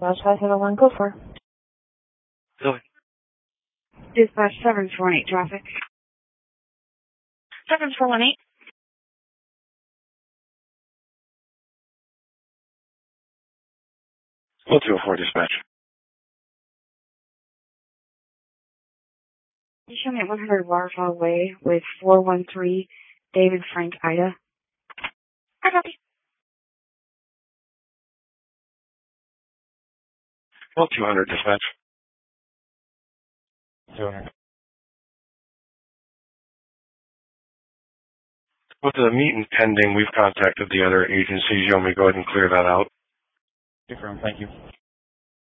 Dispatch 571, go for. Zoe. Dispatch 7418 traffic. 7418. Well, 204 dispatch. You show me at 100 Waterfall Way with 413 David Frank Ida. I copy. Well, 200 dispatch. 200. With the meeting pending, we've contacted the other agencies. You want me to go ahead and clear that out? Confirm, thank you.